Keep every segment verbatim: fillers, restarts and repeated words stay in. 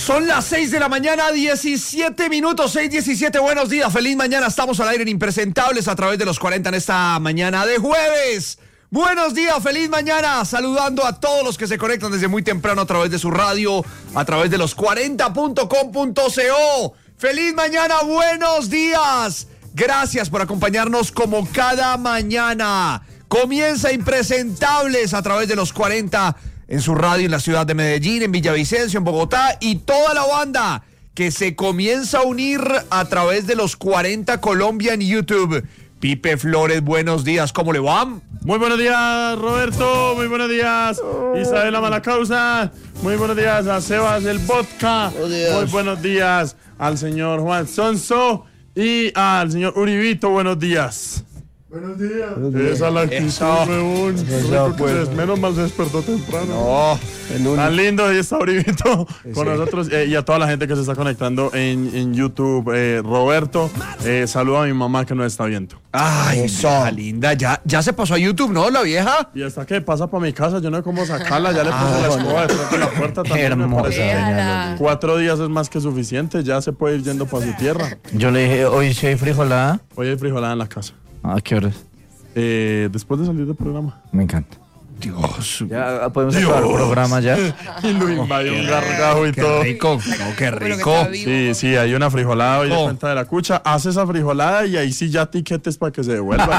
Son las seis de la mañana, diecisiete minutos, seis diecisiete, buenos días, feliz mañana, estamos al aire en Impresentables a través de los cuarenta en esta mañana de jueves. Buenos días, feliz mañana, saludando a todos los que se conectan desde muy temprano a través de su radio, a través de los cuarenta punto com punto co. Feliz mañana, buenos días, gracias por acompañarnos como cada mañana. Comienza Impresentables a través de los cuarenta en su radio en la ciudad de Medellín, en Villavicencio, en Bogotá y toda la banda que se comienza a unir a través de los cuarenta Colombia en YouTube. Pipe Flores, buenos días, ¿cómo le van? Muy buenos días, Roberto, muy buenos días, Isabela Malacausa, muy buenos días a Sebas el Vodka, muy buenos días al señor Juan Sonso y al señor Uribito, buenos días. Buenos días. Esa es la actitud, weón. Eso, pues. Menos mal se despertó temprano. No, tan lindo, ahí está Uribito con sí. nosotros eh, y a toda la gente que se está conectando en, en YouTube. Eh, Roberto, eh, saluda a mi mamá que nos está viendo. Ay, esa linda, ya, ya se pasó a YouTube, ¿no? La vieja. Y hasta que pasa para mi casa, yo no sé cómo sacarla, ya le puse ah, la escoba detrás de la puerta también. Hermosa. Cuatro días es más que suficiente, ya se puede ir yendo para su tierra. Yo le dije, hoy sí hay frijolada. Hoy hay frijolada en la casa. ¿A qué horas? Eh, después de salir del programa. Me encanta. Dios. Ya podemos acabar el programa ya. Y lo invadió un gargajo y qué todo. Qué rico. No, qué rico. Sí, sí, hay una frijolada hoy de cuenta de la cucha. Hace esa frijolada y ahí sí ya tiquetes para que se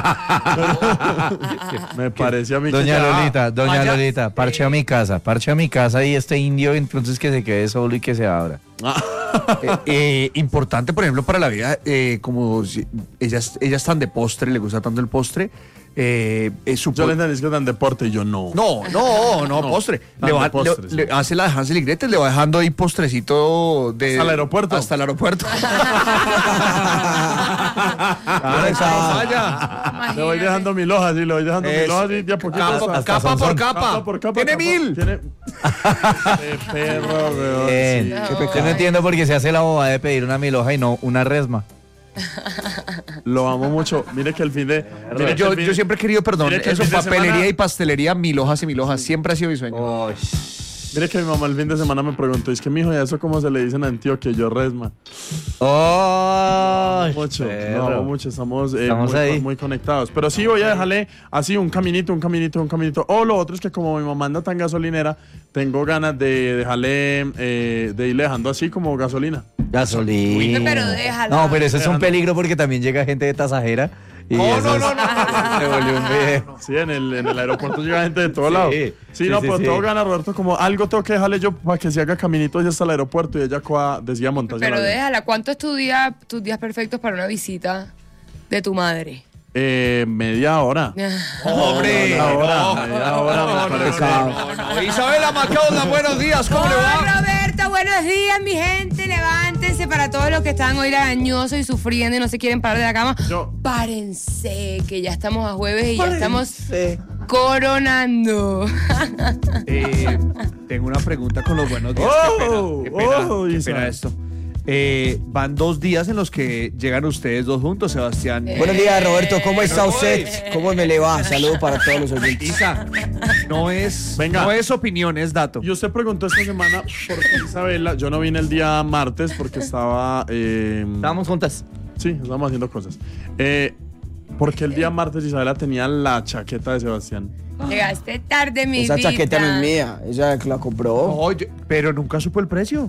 devuelva. Me parece a mí doña que ya, Lolita, doña vaya. Lolita, parche a mi casa, parche a mi casa y este indio entonces que se quede solo y que se abra. eh, eh, importante, por ejemplo, para la vida, eh, como si ellas, ellas están de postre, le gusta tanto el postre. Eh, eh, supo... Yo le entendí que dan deporte y yo no. No, no, no, no postre. Le, va, postre le, sí. le hace la de Hansel y Gretel, le va dejando ahí postrecito de, hasta el aeropuerto. Hasta el aeropuerto. ah, esa... Le voy dejando mil hojas y le voy dejando es, mil hojas y de a poquito. Capa, capa, son, por capa. capa por capa. Tiene capa, mil. Tiene... Qué perro, weón. Sí. No. Yo no entiendo por qué se hace la boba de pedir una mil hoja y no una resma. Lo amo mucho. Mire que el fin de. Mire yo, fin, yo siempre he querido, perdón, eso, papelería semana... y pastelería, mil hojas y mil hojas. Siempre ha sido mi sueño. Oh, mire que mi mamá el fin de semana me preguntó: es que mi hijo, ¿y eso cómo se le dicen a Antioquia? Yo resma. Oh, no, mucho. No, mucho. Estamos, eh, Estamos muy, ahí. muy conectados. Pero sí voy a dejarle así un caminito, un caminito, un caminito. O lo otro es que como mi mamá anda tan gasolinera, tengo ganas de dejarle, eh, de irle dejando así como gasolina. Gasolina. Pero déjala. No, pero eso es un peligro porque también llega gente de tasajera. Y no, no, no, no, no. Se volvió un video. Sí, en el, en el aeropuerto llega gente de todos sí, lados. Sí, sí, no, sí, pero sí. Tengo ganas, Roberto, como algo tengo que dejarle yo para que se haga caminito ya hasta el aeropuerto y ella coa, decía montaña. Pero déjala, ¿cuánto es tu día, tus días perfectos para una visita de tu madre? Eh, media hora. ¡Hombre! Media hora, no, media hora no, me no, no, no, no. Isabela Macauda, buenos días, ¿cómo le va? Hola, Roberto, buenos días, mi gente. Levántense para todos los que están hoy lagañosos y sufriendo y no se quieren parar de la cama. Yo. Párense, que ya estamos a jueves y Párense. ya estamos coronando. Eh, tengo una pregunta con los buenos días. Oh, qué pena, qué pena, oh, qué pena esto. Eh, van dos días en los que llegan ustedes dos juntos, Sebastián. Eh, Buenos días, Roberto, ¿cómo está usted? ¿Cómo me le va? Saludos para todos los oyentes. Isa, no es, Venga. no es opinión, es dato. Y usted preguntó esta semana por qué Isabela, yo no vine el día martes porque estaba... Eh, Estábamos juntas. Sí, estábamos haciendo cosas. Eh, porque el día martes Isabela tenía la chaqueta de Sebastián. Llegaste tarde, mi Esa vida. chaqueta no es mía, ella la compró. No, yo, pero nunca supo el precio.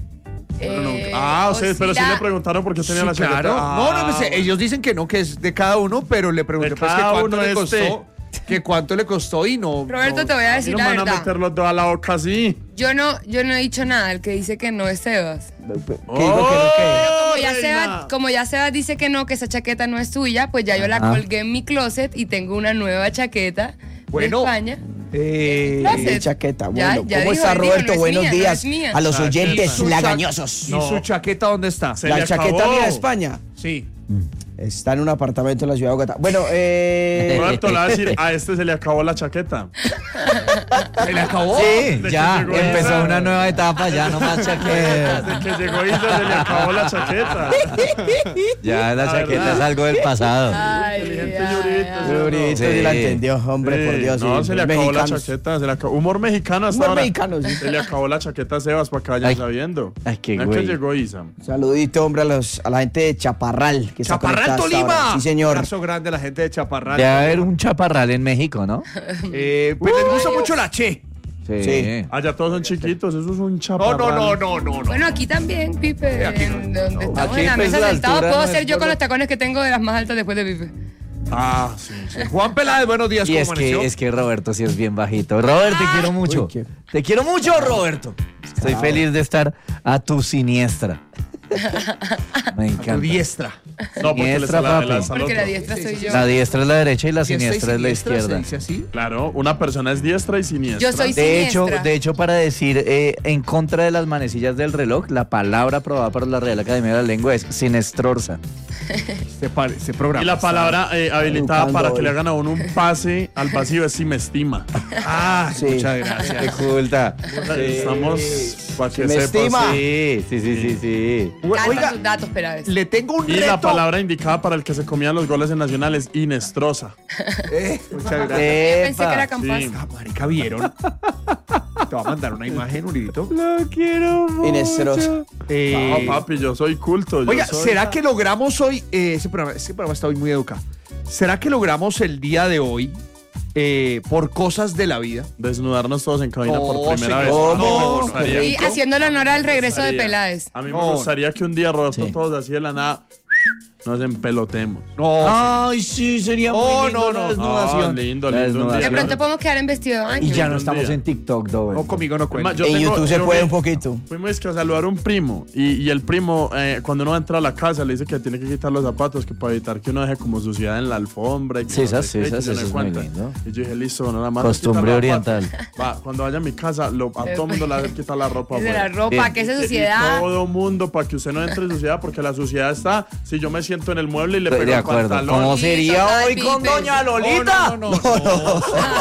Eh, ah, o sea, pero sí le preguntaron por qué tenía sí, la chaqueta. Claro. Ah, no, no, no sé, ellos dicen que no, que es de cada uno, pero le pregunté pues que cuánto le costó, este. que cuánto le costó y no. Roberto, no, te voy a decir no la van verdad. a meter los dos a la boca así. Yo no, yo no he dicho nada, el que dice que no es Sebas. ¿Qué oh, digo que no qué? Como ya, Sebas, como ya Sebas dice que no, que esa chaqueta no es suya, pues ya yo la colgué en mi closet y tengo una nueva chaqueta bueno, de España. Eh, chaqueta, bueno, ya, ya ¿cómo dijo, está dijo, Roberto? no Buenos mía, días no a los oyentes ¿Y lagañosos. ¿Y no. su chaqueta dónde está? Se la chaqueta acabó. Mía de España. Sí. Está en un apartamento en la ciudad de Bogotá. Bueno, eh... Roberto le va a decir, a este se le acabó la chaqueta. ¿Se le acabó? Sí, Desde ya que llegó empezó Isa. una nueva etapa, ya no más chaqueta. Desde que llegó Isa se le acabó la chaqueta. Ya la La chaqueta verdad. es algo del pasado. Ay, Inteligente ay, Yurito, ay. ¿sí o no? Yurito sí Sí. la entendió, hombre, Sí, por Dios. No, sí, se le los acabó mexicanos. la chaqueta. Se le acabó. Humor mexicano hasta Humor ahora. mexicano, sí. Se le acabó la chaqueta a Sebas para que vayan Ay. sabiendo. Ay, qué Mira güey. que llegó Isa. Saludito, hombre, a, los, a la gente de Chaparral. Que está Chaparral, conectada hasta ahora. Tolima. Sí, señor. Abrazo grande a la gente de Chaparral. Debe haber un chaparral en México, ¿no? Eh, pues les gusta mucho la Che. Sí. Sí. Allá todos son chiquitos, eso es un No, chaparral. no, no, no, no, no. Bueno, aquí también, Pipe. aquí no, en donde estamos Aquí, en la pues, mesa la sentados, altura puedo no ser es yo por- con los tacones que tengo de las más altas después de Pipe. Ah, sí, sí. Juan Peláez, buenos días, Y ¿cómo es amaneció? que, es que Roberto sí es bien bajito. Robert, te quiero mucho. Uy, qué- Te quiero mucho, Roberto. Estoy feliz de estar a tu siniestra. Me Tu encanta. diestra. No, porque le Siniestra, sala- le papi. lanza al Porque la otro. diestra soy yo. La diestra es la derecha y la Diestra y siniestra es la siniestra, ¿se izquierda. dice así? Claro, una persona es diestra y siniestra. Yo soy De hecho, siniestra. de hecho, para decir eh, en contra de las manecillas del reloj, la palabra aprobada por la Real Academia de la Lengua es sinestrorsa. Se, pare, se programa. Y la palabra eh, habilitada Educando para que hoy. le hagan a uno un pase al vacío es si me estima. Ah, Sí. muchas gracias. ¡Qué culta! Estamos para que Si me sepas. estima. Sí, sí, sí, sí, sí. Calma Oiga, sus datos, Peláez. le tengo un Y reto. la palabra indicada para el que se comían los goles en Nacional es inestrosa. Eh, muchas gracias. Pensé que era Epa. Campas. Sí. Ah, marica, ¿vieron? Te voy a mandar una imagen, Urito. Lo quiero mucho. Inestrosa. Eh, No, papi, yo soy culto. yo Oiga, soy- ¿será que logramos hoy? Eh, ese, programa, ese programa está hoy muy educado. ¿Será que logramos el día de hoy, eh, por cosas de la vida? Desnudarnos todos en cabina Oh, por primera vez. señor. A mí me ¿Cómo? gustaría- Y haciéndole honor al regreso de gustaría- Peláez. A mí me No. gustaría que un día, Roberto, Sí. todos así de la nada nos empelotemos. No. Ay, sí, sería muy Oh, lindo no, la no. desnudación. Ah, lindo, La lindo, un desnudación. De día. pronto podemos quedar en vestido de baño. Y ya no Un estamos día. en TikTok, Dover. No, conmigo no Es más, cuenta. yo En tengo- YouTube se yo puede fui- un poquito. Fuimos que a saludar a un primo y, y el primo, eh, cuando uno va a entrar a la casa, le dice que tiene que quitar los zapatos que para evitar que uno deje como suciedad en la alfombra. Y que Sí, no esas- sé qué, esas- que yo no eso es cuenta. muy lindo. Y yo dije, listo, bueno, nada más. Costumbre quitar los oriental. zapatos. Va, cuando vaya a mi casa, lo- a todo mundo le hace quitar la ropa. Es de la afuera. ropa, Bien. que esa Y- suciedad. Y todo mundo, para que usted no entre en suciedad, porque la suciedad está, si yo me siento en el mueble y le Estoy pego de el acuerdo. pantalón. ¿Cómo sería Ay, hoy con Pipe. doña Lolita? No, no, no, no.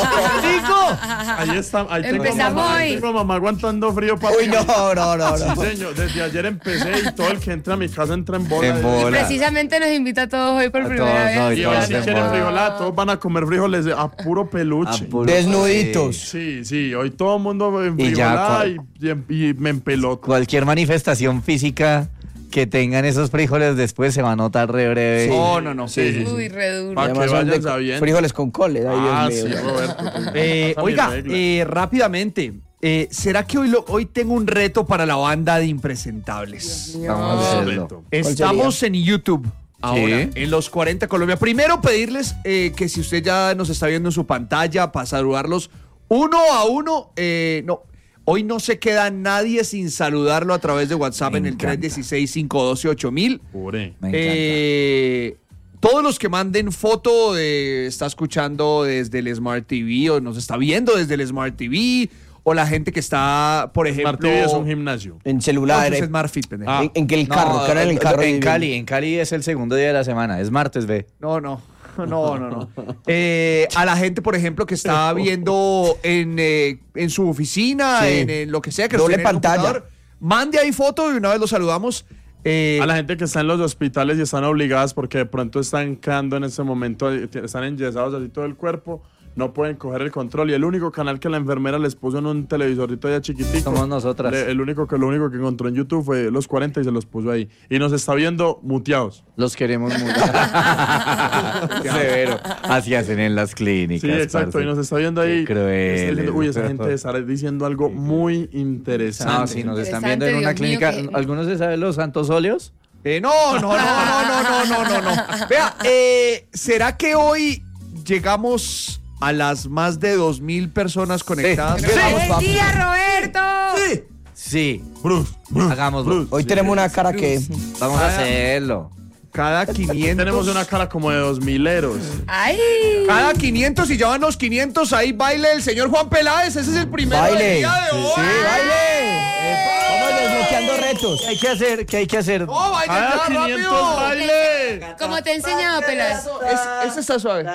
¡Rico! Ahí está, ahí tengo Empezamos mamá, hoy. tengo mamá aguantando frío para Uy, no, no, no, Sí, no. señor, desde ayer empecé y todo el que entra a mi casa entra en bola. En Y- bola. Precisamente nos invita a todos hoy por A primera todos, vez. no, Y y hoy todos si en quieren bola. frijolada, todos van a comer frijoles de- a puro peluche. A puro- Desnuditos. Sí, sí, hoy todo el mundo en Y ya, frijolada y, cual- y- y me empeloto. Cualquier manifestación física que tengan esos frijoles después se va a notar re breve. No, no, no. Sí, sí, sí. Uy, re duro. Pa' que Además son vayan de sabiendo. frijoles con cole. Ay, Ah, Dios sí, mío. Roberto. pues, Eh, esa es mi oiga, regla. eh, rápidamente, eh, ¿será que hoy, lo- hoy tengo un reto para la banda de impresentables? Vamos a hacerlo. Reto. Estamos en YouTube ahora, Sí. en los cuarenta Colombia. Primero pedirles eh, que si usted ya nos está viendo en su pantalla, para saludarlos uno a uno, eh, no, hoy no se queda nadie sin saludarlo a través de WhatsApp Me en el encanta. tres uno seis, cinco uno dos, ocho mil. Pure. Me encanta. Eh, todos los que manden foto de está escuchando desde el Smart T V o nos está viendo desde el Smart T V o la gente que está, por ejemplo, Smart T V es un gimnasio. En no, celular. eso es eh. Smart Fit, pendejo. Ah. En, en que el No, carro, que ahora en el carro. en de- Cali, en Cali es el segundo día de la semana, es martes, ve. No, no. No, no, no. Eh, a la gente, por ejemplo, que está viendo en, eh, en su oficina, Sí. en, en lo que sea, que Doble esté en el pantalla. computador, mande ahí foto y una vez lo saludamos. Eh, A la gente que está en los hospitales y están obligadas porque de pronto están quedando en ese momento, eh, están enyesados así todo el cuerpo, no pueden coger el control y el único canal que la enfermera les puso en un televisorito ya chiquitico. Somos nosotras. le- el único que lo único que encontró en YouTube fue los cuarenta y se los puso ahí. Y nos está viendo muteados. Los queremos mucho. Severo. Así hacen en las clínicas. Sí, exacto. parce. Y nos está viendo ahí. Qué crueles. Está diciendo, Uy, esa gente estará diciendo algo muy interesante. No, sí, nos están viendo en Interesante, una Dios mío, clínica. que- ¿Algunos se saben los santos óleos? eh, no, no, no, no, no, no, no, no, no. Vea, eh, ¿será que hoy llegamos a las más de dos mil personas conectadas? Sí. ¡Feliz papi. día, Roberto! Sí. Bruce, Bruce, Hagámoslo. Bruce. Hoy tenemos una cara que. Vamos a hacerlo. Cada quinientos. Tenemos una cara como de dos mileros. ¡Ay! Cada quinientos y ya van los quinientos, ahí baile el señor Juan Peláez. Ese es el primero Baile. del día de hoy. Sí, baile. Vamos desbloqueando retos. quinientos. ¿Qué hay que hacer? ¿Qué hay que hacer? ¡Oh, vaya ¡Ah, ya, quinientos rápido! baile! Como te he enseñado, Pelas. Es- ese está suave.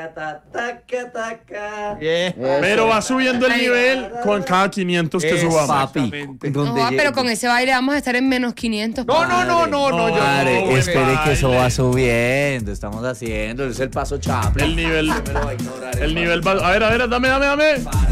Bien. Pero va subiendo el nivel con cada quinientos que subamos. Papi. Exactamente. ¿dónde No, llegue? pero con ese baile vamos a estar en menos quinientos. No, no, no, no, no, yo Madre, no, espere bebé. que eso va subiendo. Estamos haciendo. Es el paso chaple. El nivel. Me lo va a ignorar, El nivel va. A ver, a ver, dame, dame, dame.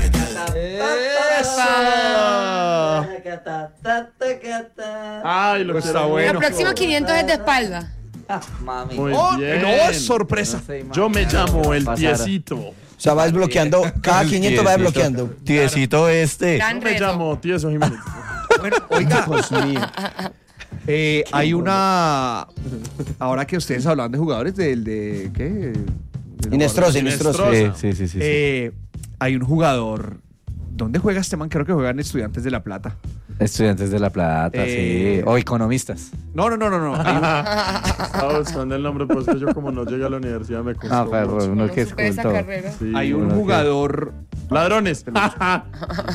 Ay, lo que Está era. bueno. Los próximos quinientos es de espalda. Mami. Muy Oh, bien. no, es sorpresa. No se imagina Yo me llamo el pasara. tiecito. O sea, va desbloqueando. Cada quinientos va desbloqueando. Tiecito este. Gran Yo me reto. llamo Tieso Jiménez. Bueno, oiga, Dios mío. eh, hay una. Ahora que ustedes hablan de jugadores del de. ¿Qué? Del Inestrosa, Inestrosa. Inestrosa. Sí, sí, sí, sí. sí. Eh, hay un jugador. ¿Dónde juega este man? Creo que juegan Estudiantes de La Plata. Estudiantes de La Plata, Eh, sí. O economistas. No, no, no, no, no. Hay un- Estaba buscando el nombre, pues que yo como no llegué a la universidad me costó Ah, pero mucho. uno No que es supe esa culto. carrera. Sí, hay un uno que- jugador. Ladrones. La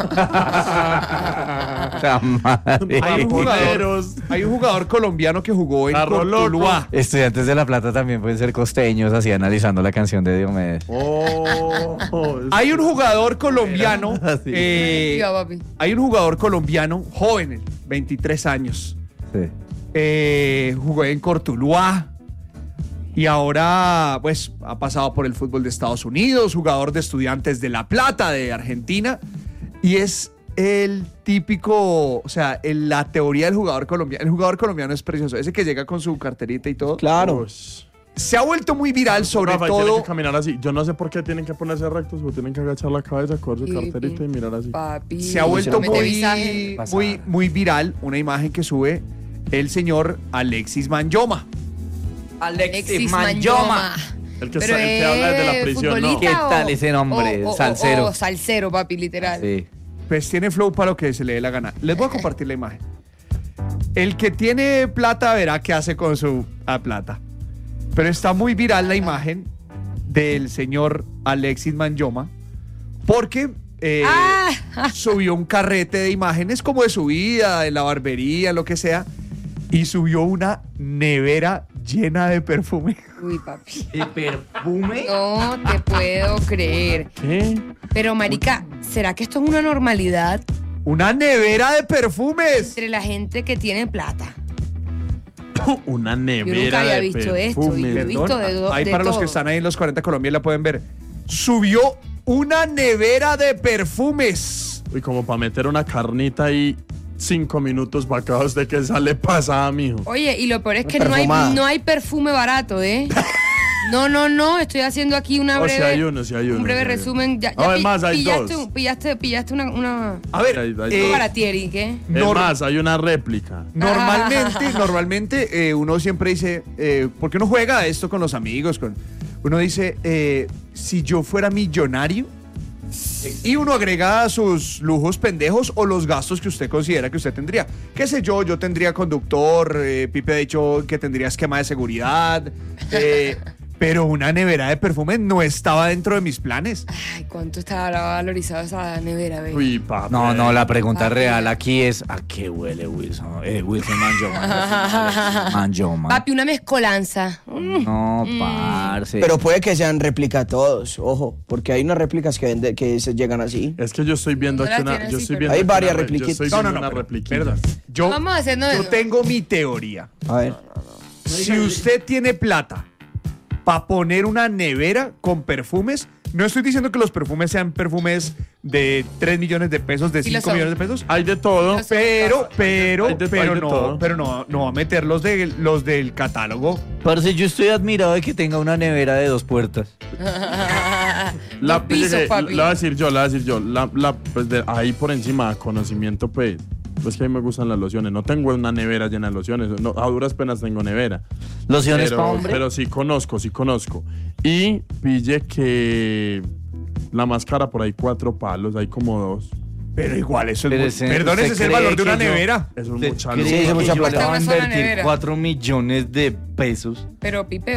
madre. Hay un jugador, Raponeros. hay un jugador colombiano que jugó en Carro loco. Cortuluá. Estudiantes de La Plata también pueden ser costeños, así analizando la canción de Diomedes. Oh, Hay un jugador colombiano. Así. eh, Viva, papi. hay un jugador colombiano joven, veintitrés años. Sí. Eh, jugó en Cortuluá. Y ahora, pues, ha pasado por el fútbol de Estados Unidos, jugador de Estudiantes de La Plata, de Argentina. Y es el típico, o sea, el- la teoría del jugador colombiano. El jugador colombiano es precioso. Ese que llega con su carterita y todo. Claro. Ush. Se ha vuelto muy viral, sobre Rafa, y tienen todo. que caminar así. Yo no sé por qué tienen que ponerse rectos o tienen que agachar la cabeza, coger su Sí, carterita y mirar así. Papi. Se ha vuelto Mete muy, visaje. muy, muy viral una imagen que sube el señor Alexis Manjoma. Alexis Manjoma. El que, Pero sa- el que habla desde la es prisión, ¿no? futbolista ¿Qué o- tal ese nombre? o- o- Salsero. O, salsero, papi, literal. Sí. Pues tiene flow para lo que se le dé la gana. Les voy a compartir la imagen. El que tiene plata verá qué hace con su ah, plata. Pero está muy viral la imagen del señor Alexis Manjoma porque eh, Ah. subió un carrete de imágenes como de su vida, de la barbería, lo que sea, y subió una nevera llena de perfume. Uy, papi. ¿De perfume? No te puedo creer. ¿Qué? Pero, marica, ¿será que esto es una normalidad Una nevera de perfumes. entre la gente que tiene plata? Una Yo nevera nunca había de visto esto. perfume. Y yo he Perdón, visto de, do- ahí de para los todo. que están ahí en los cuarenta Colombia la pueden ver. Subió una nevera de perfumes. Uy, como para meter una carnita ahí cinco minutos para acá usted que sale pasada, mijo. Oye, y lo peor es que no hay, Perfumada. no hay perfume barato, ¿eh? No, no, no, estoy haciendo aquí una O breve, si hay uno, si hay uno. un breve si hay uno. resumen. Ya, No, ya es pi- más, hay pillaste, dos. un- pillaste, pillaste una, una A ver, Ahí- ahí eh, está. para Thierry, ¿qué? Es nor- más, hay una réplica. normalmente, normalmente eh, uno siempre dice, eh, ¿por qué uno juega a esto con los amigos? Con, uno dice, eh, si yo fuera millonario, y uno agrega sus lujos pendejos o los gastos que usted considera que usted tendría. ¿Qué sé yo? Yo tendría conductor, eh, Pipe ha dicho que tendría esquema de seguridad, eh, pero una nevera de perfume no estaba dentro de mis planes. Ay, ¿cuánto estaba valorizado esa nevera, baby? Uy, papá. No, no, la pregunta Papi. real aquí es ¿a qué huele Wilson? Eh, Wilson Manjoma. Manjoma. Papi, una mezcolanza. Mm. No, parce. Pero puede que sean réplica todos, ojo, porque hay unas réplicas que, vende- que se llegan así. Es que yo estoy viendo No aquí la una. tiene Yo así, estoy pero- viendo Hay aquí varias una re- repliquitas. Yo estoy No, no, viendo no, una pero- repliquita. perdón. Yo, Vamos a hacernos yo eso. tengo mi teoría. A ver. Si usted tiene plata para poner una nevera con perfumes, no estoy diciendo que los perfumes sean perfumes de tres millones de pesos, de Sí lo cinco son. millones de pesos, Hay de todo. Los- pero, pero, Hay de- hay pero de no, todo. pero no, no va a meter los, de, los del catálogo. Parce, yo estoy admirado de que tenga una nevera de dos puertas. La, Dos pisos, eh, papi. la voy a decir yo, la voy a decir yo. La, la, pues de ahí por encima, conocimiento, pues. Pues que a mí me gustan las lociones. No tengo una nevera llena de lociones. No, a duras penas tengo nevera. ¿Lociones pero, para hombre? pero sí conozco, sí conozco. Y pille que la más cara por ahí cuatro palos, hay como dos. Pero igual, eso es Pero muy- ese- Perdón, ¿usted ese es el cree valor de una que yo- nevera. Eso es ¿Usted mucha cree Sí, luz. es que mucha yo plata. le voy a Una sola invertir nevera. cuatro millones de pesos? Pero, Pipe,